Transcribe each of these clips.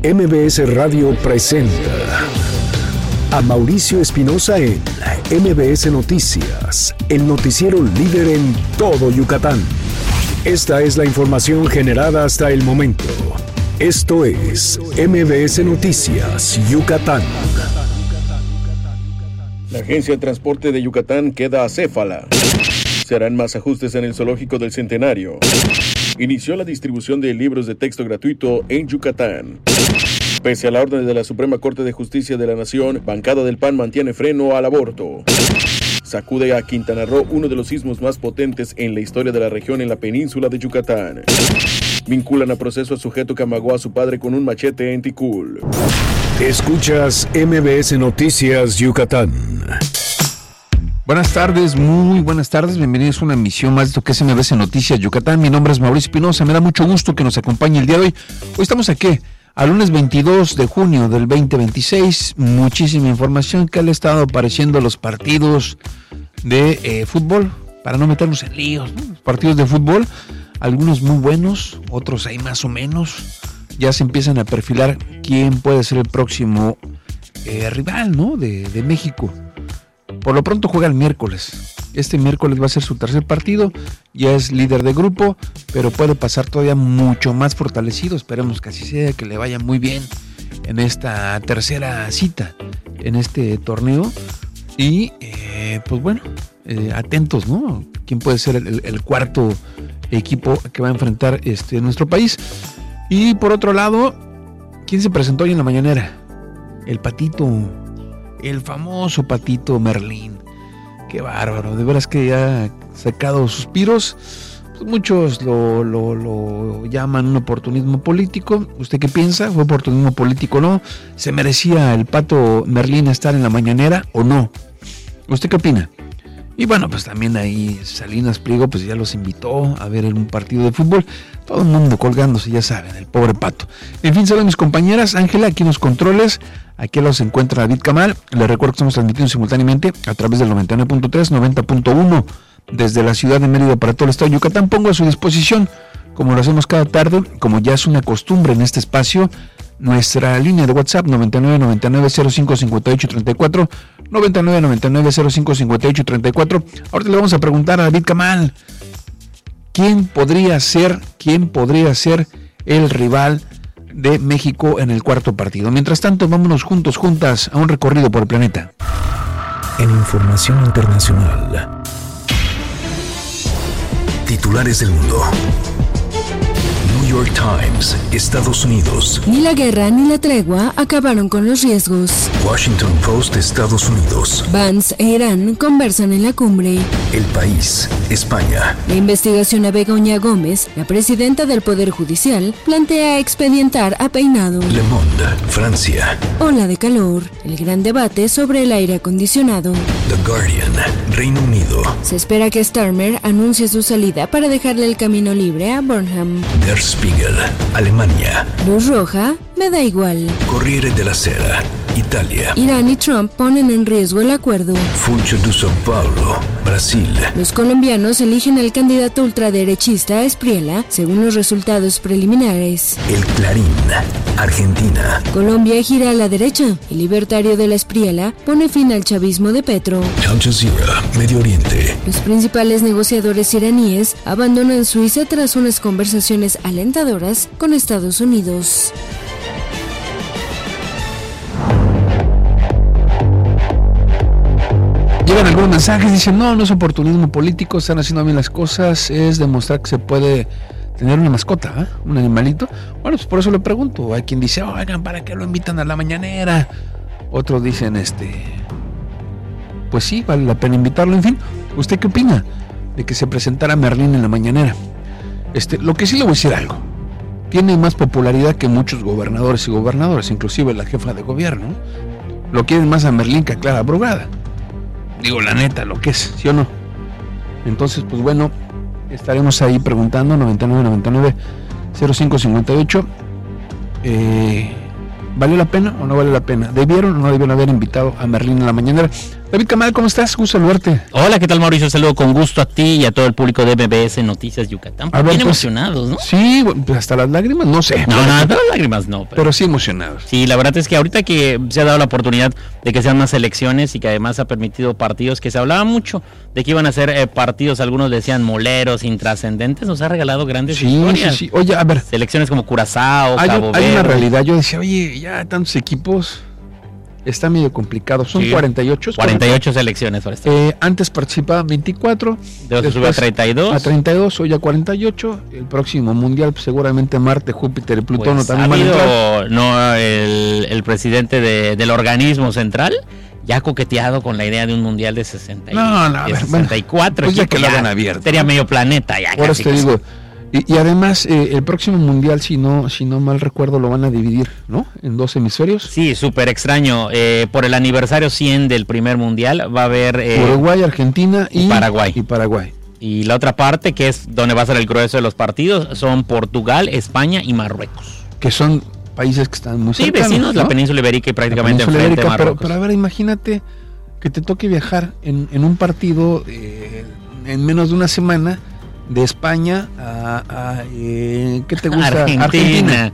MBS Radio presenta a Mauricio Espinosa en MBS Noticias, el noticiero líder en todo Yucatán. Esta es la información generada hasta el momento. Esto es MBS Noticias, Yucatán. La Agencia de Transporte de Yucatán queda acéfala. Se harán más ajustes en el Zoológico del Centenario. Inició la distribución de libros de texto gratuito en Yucatán. Pese a la orden de la Suprema Corte de Justicia de la Nación, bancada del PAN mantiene freno al aborto. Sacude a Quintana Roo uno de los sismos más potentes en la historia de la región en la península de Yucatán. Vinculan a proceso al sujeto que amagó a su padre con un machete en Ticul. Escuchas MBS Noticias Yucatán. Buenas tardes, muy buenas tardes, bienvenidos a una emisión más de esto que es MBS Noticias Yucatán. Mi nombre es Mauricio Espinosa, me da mucho gusto que nos acompañe el día de hoy. Hoy estamos aquí, al lunes 22 de junio del 2026, muchísima información que le ha estado apareciendo a los partidos de fútbol, para no meternos en líos, ¿no? Los partidos de fútbol, algunos muy buenos, otros ahí más o menos, ya se empiezan a perfilar quién puede ser el próximo rival, ¿no? de México. Por lo pronto juega el miércoles. Este miércoles va a ser su tercer partido. Ya es líder de grupo, pero puede pasar todavía mucho más fortalecido. Esperemos que así sea, que le vaya muy bien en esta tercera cita, en este torneo. Y pues bueno, atentos, ¿no? ¿Quién puede ser el cuarto equipo que va a enfrentar nuestro país? Y por otro lado, ¿quién se presentó hoy en la mañanera? El Patito. El famoso Patito Merlín. Qué bárbaro, de veras que ya ha sacado suspiros. Pues muchos lo llaman un oportunismo político. ¿Usted qué piensa? ¿Fue oportunismo político o no? ¿Se merecía el Pato Merlín estar en la mañanera o no? ¿Usted qué opina? Y bueno, pues también ahí Salinas Pliego pues ya los invitó a ver un partido de fútbol. Todo el mundo colgándose, ya saben, el pobre Pato. En fin, saludos mis compañeras. Ángela, aquí en los controles. Aquí los encuentra David Kamal. Les recuerdo que estamos transmitiendo simultáneamente a través del 99.3, 90.1 desde la ciudad de Mérida para todo el estado de Yucatán. Pongo a su disposición, como lo hacemos cada tarde, como ya es una costumbre en este espacio, nuestra línea de WhatsApp 9999055834, 9999055834. Ahorita le vamos a preguntar a David Kamal quién podría ser el rival de México en el cuarto partido. Mientras tanto, vámonos juntas a un recorrido por el planeta. En información internacional, titulares del mundo. New York Times, Estados Unidos. Ni la guerra ni la tregua acabaron con los riesgos. Washington Post, Estados Unidos. Vance e Irán conversan en la cumbre. El País, España. La investigación a Begoña Gómez, la presidenta del Poder Judicial, plantea expedientar a Peinado. Le Monde, Francia. Ola de calor, el gran debate sobre el aire acondicionado. The Guardian, Reino Unido. Se espera que Starmer anuncie su salida para dejarle el camino libre a Burnham. Der Spiegel, Alemania. Luz roja, me da igual. Corriere della Sera, Italia. Irán y Trump ponen en riesgo el acuerdo. Funcho de São Paulo, Brasil. Los colombianos eligen al candidato ultraderechista Espriella, según los resultados preliminares. El Clarín, Argentina. Colombia gira a la derecha. El libertario de la Espriella pone fin al chavismo de Petro. Al Jazeera, Medio Oriente. Los principales negociadores iraníes abandonan Suiza tras unas conversaciones alentadoras con Estados Unidos. Llegan algunos mensajes, dicen, no es oportunismo político, están haciendo bien las cosas, es demostrar que se puede tener una mascota, ¿eh? Un animalito. Bueno, pues por eso le pregunto, hay quien dice, oigan, ¿para qué lo invitan a la mañanera? Otros dicen, pues sí, vale la pena invitarlo. En fin, ¿usted qué opina de que se presentara Merlín en la mañanera? Lo que sí le voy a decir algo, tiene más popularidad que muchos gobernadores y gobernadoras, inclusive la jefa de gobierno. Lo quieren más a Merlín que a Clara Brugada. Digo, la neta, lo que es, ¿sí o no? Entonces, pues bueno, estaremos ahí preguntando, 9999-0558. ¿Vale la pena o no vale la pena? ¿Debieron o no debieron haber invitado a Merlín en la mañanera? David Camal, ¿cómo estás? Gusto saludarte. Hola, ¿qué tal, Mauricio? Saludo con gusto a ti y a todo el público de MBS Noticias Yucatán. Bien pues, emocionados, ¿no? Sí, pues hasta las lágrimas, no sé. No, hasta las lágrimas no. Pero sí emocionados. Sí, la verdad es que ahorita que se ha dado la oportunidad de que sean más elecciones y que además ha permitido partidos que se hablaba mucho de que iban a ser partidos, algunos decían moleros, intrascendentes, nos ha regalado grandes historias. Sí. Oye, a ver. Selecciones como Curazao, Cabo Verde. Hay una realidad, yo decía, oye, ya tantos equipos... Está medio complicado, son sí. 48 selecciones para antes participaban 24, después sube a 32. A 32, hoy a 48. El próximo mundial, pues, seguramente Marte, Júpiter y Plutón pues también van a entrar. No, el presidente del organismo central ya ha coqueteado con la idea de un mundial de 64. Pues ya que lo hagan abierto. Sería medio planeta ya. Por eso te digo. Y además, el próximo mundial, si no mal recuerdo, lo van a dividir, ¿no? En 2 hemisferios. Sí, súper extraño. Por el aniversario 100 del primer mundial va a haber... Uruguay, Argentina y Paraguay. Y la otra parte, que es donde va a ser el grueso de los partidos, son Portugal, España y Marruecos. Que son países que están muy cercanos, vecinos, ¿no? La península ibérica y prácticamente enfrente de Marruecos. Pero a ver, imagínate que te toque viajar en un partido en menos de una semana... de España a ¿qué te gusta? Argentina.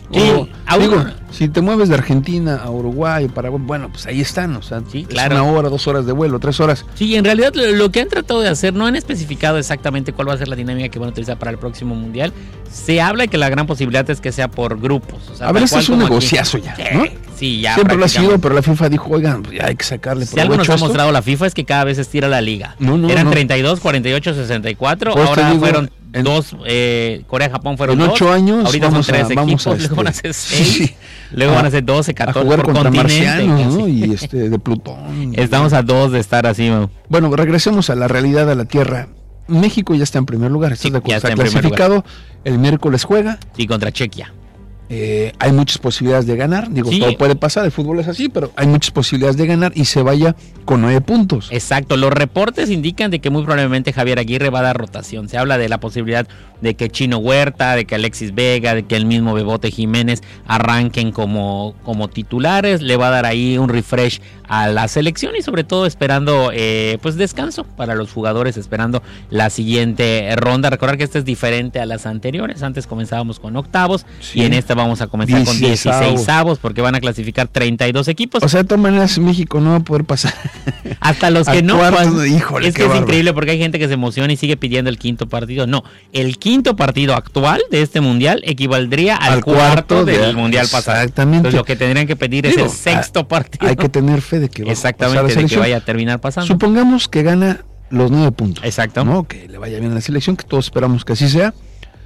Digo, si te mueves de Argentina a Uruguay, Paraguay, bueno, pues ahí están, o sea, sí, claro. Es 1 hora, 2 horas de vuelo, 3 horas. Sí, en realidad lo que han tratado de hacer, no han especificado exactamente cuál va a ser la dinámica que van a utilizar para el próximo mundial. Se habla de que la gran posibilidad es que sea por grupos. O sea, a ver, este es un negociazo ya, ¿no? Sí, ya. Siempre lo ha sido, pero la FIFA dijo, oigan, pues ya hay que sacarle provecho. Si algo nos ha mostrado la FIFA es que cada vez estira la liga. Eran 32, 48, 64, pues ahora fueron... dos, Corea, Japón fueron 8 años. Ahorita son 3 equipos, luego van a ser 6, luego van a ser 12, 14 a jugar por contra continente. Marcianos, ¿no? Y de Plutón. Estamos a 2 de estar así, ¿no? Bueno, regresemos a la realidad, a la Tierra. México ya está en primer lugar, ¿estás de acuerdo? Está clasificado, el miércoles juega. Sí, contra Chequia. Hay muchas posibilidades de ganar, sí. Todo puede pasar, el fútbol es así, pero hay muchas posibilidades de ganar y se vaya con 9 puntos. Exacto, los reportes indican de que muy probablemente Javier Aguirre va a dar rotación. Se habla de la posibilidad de que Chino Huerta, de que Alexis Vega, de que el mismo Bebote Jiménez arranquen como titulares. Le va a dar ahí un refresh a la selección y sobre todo esperando pues descanso para los jugadores, esperando la siguiente ronda. Recordar que esta es diferente a las anteriores. Antes comenzábamos con octavos, sí. Y en esta vamos a comenzar con 16avos porque van a clasificar 32 equipos. O sea, de todas maneras México no va a poder pasar. Hasta los que no. Híjole, es que es increíble porque hay gente que se emociona y sigue pidiendo el quinto partido. No, el quinto partido actual de este mundial equivaldría al cuarto del mundial pasado. Exactamente. Entonces lo que tendrían que pedir es el sexto partido. Hay que tener fe de que va exactamente, a pasar de que vaya a terminar pasando. Supongamos que gana los 9 puntos. Exacto. ¿No? Que le vaya bien a la selección, que todos esperamos que así sea.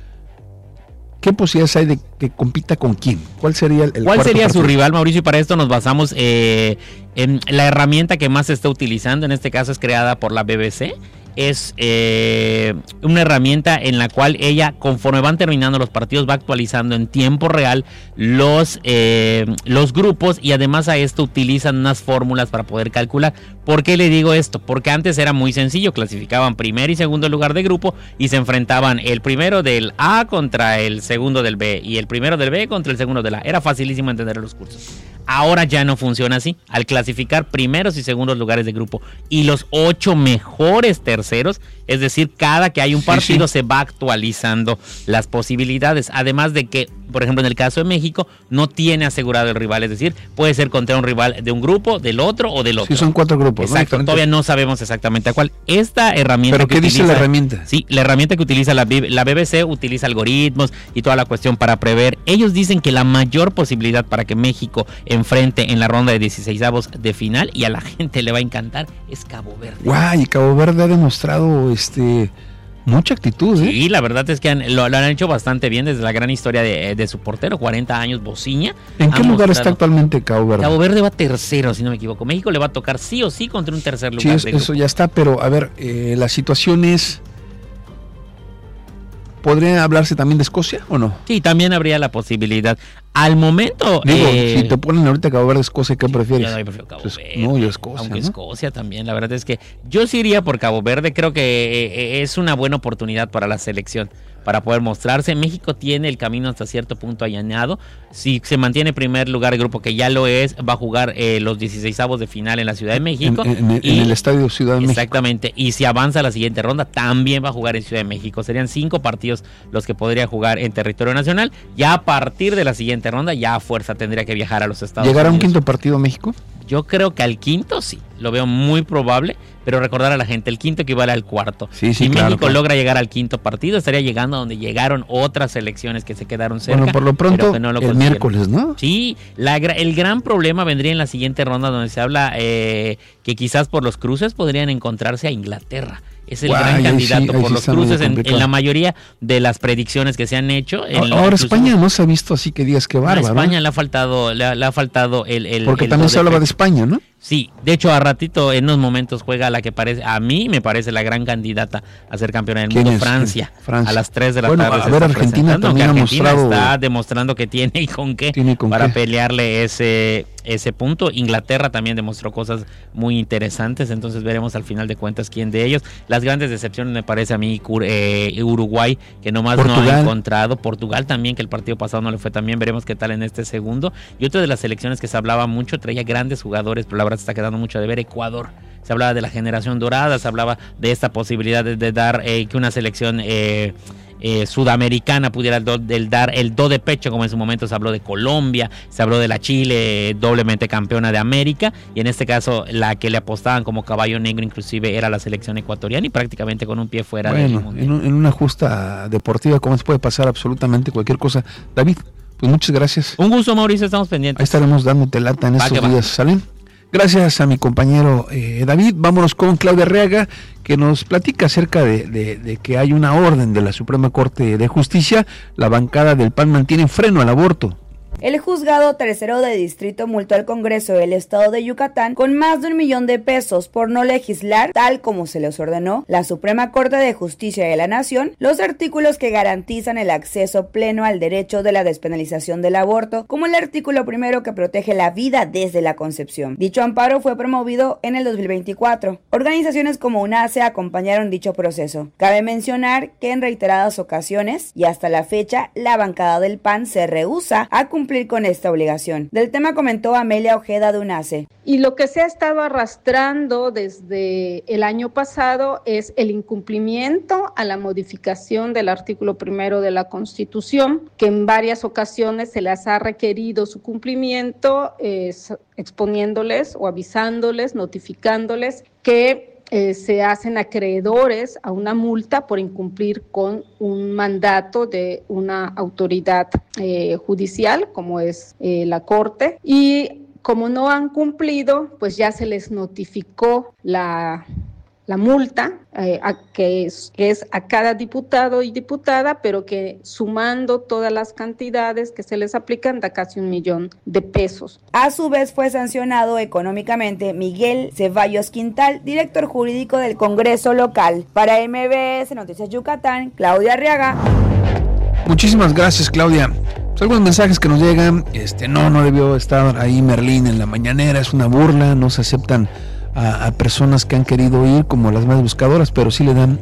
¿Qué posibilidades hay de que compita con quién? ¿Cuál sería su rival, Mauricio? Y para esto nos basamos en la herramienta que más se está utilizando, en este caso es creada por la BBC. Es una herramienta en la cual ella, conforme van terminando los partidos, va actualizando en tiempo real los grupos y además a esto utilizan unas fórmulas para poder calcular. ¿Por qué le digo esto? Porque antes era muy sencillo, clasificaban primer y segundo lugar de grupo y se enfrentaban el primero del A contra el segundo del B y el primero del B contra el segundo del A. Era facilísimo entender los cursos. Ahora ya no funciona así. Al clasificar primeros y segundos lugares de grupo y los 8 mejores terceros, es decir, cada que hay un partido se va actualizando las posibilidades. Además de que, por ejemplo, en el caso de México, no tiene asegurado el rival. Es decir, puede ser contra un rival de un grupo, del otro o del otro. Sí, son 4 grupos. Exacto, ¿no? Todavía no sabemos exactamente a cuál. Esta herramienta ¿Pero qué dice la herramienta? Sí, la herramienta que utiliza la BBC utiliza algoritmos y toda la cuestión para prever. Ellos dicen que la mayor posibilidad para que México enfrente en la ronda de 16avos de final, y a la gente le va a encantar, es Cabo Verde. Guay, Cabo Verde ha demostrado mucha actitud, ¿eh? Sí, la verdad es que lo han hecho bastante bien desde la gran historia de su portero, 40 años, Bociña. ¿En qué lugar está actualmente Cabo Verde? Cabo Verde va tercero, si no me equivoco. México le va a tocar sí o sí contra un tercer lugar. Sí, eso ya está, pero a ver, la situación es... ¿Podría hablarse también de Escocia o no? Sí, también habría la posibilidad. Al momento... Digo, si te ponen ahorita Cabo Verde, Escocia, ¿qué prefieres? Yo prefiero Cabo Verde. No, yo Escocia, aunque ¿no? Escocia también, la verdad es que yo sí iría por Cabo Verde. Creo que es una buena oportunidad para la selección. para poder mostrarse. México tiene el camino hasta cierto punto allanado. Si se mantiene en primer lugar el grupo, que ya lo es, va a jugar los 16avos de final en la Ciudad de México. En el Estadio Ciudad de México. Exactamente. Y si avanza a la siguiente ronda, también va a jugar en Ciudad de México. Serían 5 partidos los que podría jugar en territorio nacional. Ya a partir de la siguiente ronda, ya a fuerza tendría que viajar a los Estados Unidos. ¿Llegará un quinto partido México? Yo creo que al quinto sí, lo veo muy probable, pero recordar a la gente, el quinto equivale al cuarto. Sí, si claro, México claro. logra llegar al quinto partido, estaría llegando a donde llegaron otras selecciones que se quedaron cerca. Bueno, por lo pronto, que no lo el consiguieron. miércoles, ¿no? Sí, el gran problema vendría en la siguiente ronda, donde se habla que quizás por los cruces podrían encontrarse a Inglaterra. Es el gran candidato por los cruces en la mayoría de las predicciones que se han hecho. Ahora España no se ha visto así que digas que bárbaro. A España le ha faltado el porque también se hablaba de España, ¿no? Sí, de hecho a ratito en unos momentos juega la que a mí me parece la gran candidata a ser campeona del mundo, Francia. A las 3 de la tarde. A ver, Argentina también Argentina ha mostrado... está demostrando que tiene y con qué para pelearle ese punto. Inglaterra también demostró cosas muy interesantes, entonces veremos al final de cuentas quién de ellos. Las grandes decepciones me parece a mí Uruguay, que nomás no ha encontrado. Portugal también, que el partido pasado no le fue tan bien, veremos qué tal en este segundo. Y otra de las selecciones que se hablaba mucho, traía grandes jugadores, pero la verdad se está quedando mucho de ver, Ecuador. Se hablaba de la generación dorada, se hablaba de esta posibilidad de dar que una selección sudamericana pudiera dar el do de pecho, como en su momento se habló de Colombia, se habló de la Chile, doblemente campeona de América, y en este caso la que le apostaban como caballo negro inclusive era la selección ecuatoriana, y prácticamente con un pie fuera del mundial. En una justa deportiva, como se puede pasar absolutamente cualquier cosa. David, pues muchas gracias. Un gusto, Mauricio, estamos pendientes. Ahí estaremos dándote lata en estos días, ¿salen? Gracias a mi compañero David. Vámonos con Claudia Arriaga, que nos platica acerca de que hay una orden de la Suprema Corte de Justicia. La bancada del PAN mantiene freno al aborto. El juzgado tercero de distrito multó al Congreso del Estado de Yucatán con más de $1 millón por no legislar, tal como se les ordenó la Suprema Corte de Justicia de la Nación, los artículos que garantizan el acceso pleno al derecho de la despenalización del aborto, como el artículo 1 que protege la vida desde la concepción. Dicho amparo fue promovido en el 2024. Organizaciones como UNACE acompañaron dicho proceso. Cabe mencionar que en reiteradas ocasiones y hasta la fecha, la bancada del PAN se rehúsa a cumplir con esta obligación. Del tema comentó Amelia Ojeda de UNACE. Y lo que se ha estado arrastrando desde el año pasado es el incumplimiento a la modificación del artículo 1 de la Constitución, que en varias ocasiones se les ha requerido su cumplimiento, exponiéndoles o avisándoles, notificándoles que se hacen acreedores a una multa por incumplir con un mandato de una autoridad judicial, como es la Corte, y como no han cumplido, pues ya se les notificó la multa, que es a cada diputado y diputada, pero que sumando todas las cantidades que se les aplican da casi $1 millón. A su vez fue sancionado económicamente Miguel Ceballos Quintal, director jurídico del Congreso local. Para MBS Noticias Yucatán, Claudia Arriaga. Muchísimas gracias, Claudia. Pues algunos mensajes que nos llegan, no debió estar ahí Merlín en la mañanera, es una burla, no se aceptan a personas que han querido ir como las más buscadoras, pero sí le dan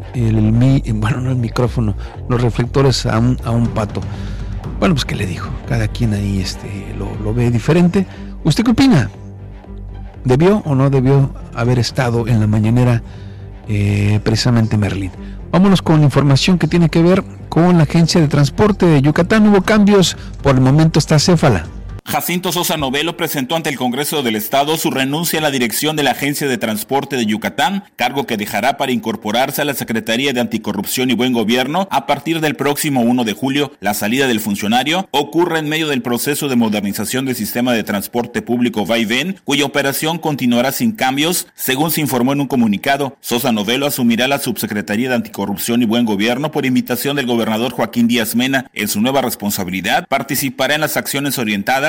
no el micrófono, los reflectores a un pato. Bueno, pues qué le digo, cada quien ahí lo ve diferente. ¿Usted qué opina? ¿Debió o no debió haber estado en la mañanera precisamente Merlín? Vámonos con información que tiene que ver con la Agencia de Transporte de Yucatán. Hubo cambios, por el momento está acéfala. Jacinto Sosa Novelo presentó ante el Congreso del Estado su renuncia a la dirección de la Agencia de Transporte de Yucatán, cargo que dejará para incorporarse a la Secretaría de Anticorrupción y Buen Gobierno a partir del próximo 1 de julio. La salida del funcionario ocurre en medio del proceso de modernización del sistema de transporte público Vaivén, cuya operación continuará sin cambios, según se informó en un comunicado. Sosa Novelo asumirá la Subsecretaría de Anticorrupción y Buen Gobierno por invitación del gobernador Joaquín Díaz Mena. En su nueva responsabilidad, participará en las acciones orientadas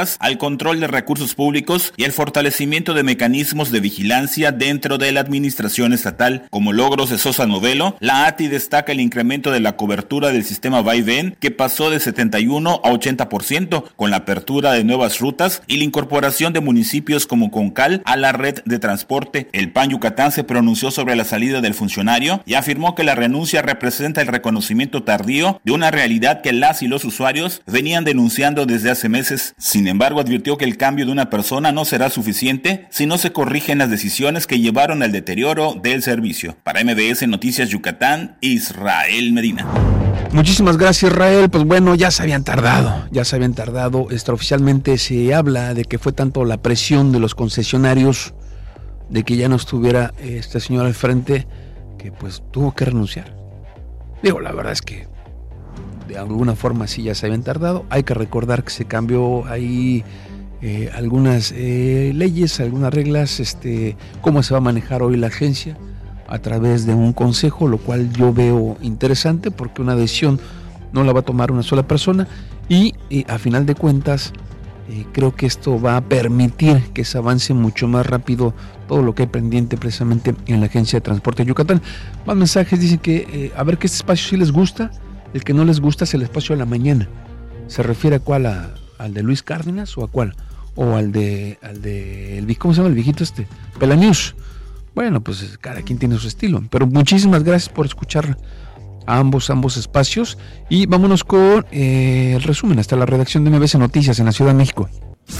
mejoras al control de recursos públicos y el fortalecimiento de mecanismos de vigilancia dentro de la administración estatal. Como logros de Sosa Novelo, la ATI destaca el incremento de la cobertura del sistema va-y-ven, que pasó de 71 a 80%, con la apertura de nuevas rutas y la incorporación de municipios como Concal a la red de transporte. El PAN Yucatán se pronunció sobre la salida del funcionario y afirmó que la renuncia representa el reconocimiento tardío de una realidad que las y los usuarios venían denunciando desde hace meses. Sin embargo, advirtió que el cambio de una persona no será suficiente si no se corrigen las decisiones que llevaron al deterioro del servicio. Para MBS Noticias Yucatán, Israel Medina. Muchísimas gracias, Israel. Pues bueno, ya se habían tardado. Extraoficialmente se habla de que fue tanto la presión de los concesionarios de que ya no estuviera este señor al frente, que pues tuvo que renunciar. Digo, la verdad es que de alguna forma sí ya se habían tardado. Hay que recordar que se cambió ahí algunas leyes, algunas reglas, cómo se va a manejar hoy la agencia a través de un consejo, lo cual yo veo interesante porque una decisión no la va a tomar una sola persona y a final de cuentas creo que esto va a permitir que se avance mucho más rápido todo lo que hay pendiente precisamente en la Agencia de Transporte de Yucatán. Más mensajes dicen que a ver que este espacio sí les gusta, el que no les gusta es el espacio de la mañana. ¿Se refiere a cuál? ¿Al de Luis Cárdenas o a cuál? ¿O al de ¿cómo se llama el viejito Pelanews? Bueno, pues cada quien tiene su estilo, pero muchísimas gracias por escuchar a ambos espacios y vámonos con el resumen hasta la redacción de MBS Noticias en la Ciudad de México.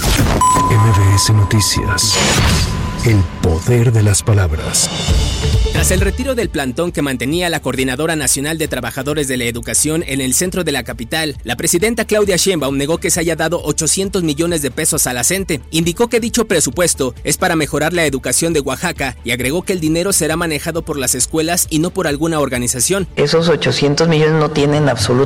MBS Noticias, el poder de las palabras. Tras el retiro del plantón que mantenía la Coordinadora Nacional de Trabajadores de la Educación en el centro de la capital, la presidenta Claudia Sheinbaum negó que se haya dado 800 millones de pesos a la CENTE. Indicó que dicho presupuesto es para mejorar la educación de Oaxaca y agregó que el dinero será manejado por las escuelas y no por alguna organización. Esos 800 millones no tienen absolutamente